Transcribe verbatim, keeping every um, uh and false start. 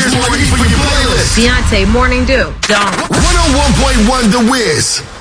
Here's Morning for your playlist. Beyonce, Morning Dew. Don't. one oh one point one The Wiz.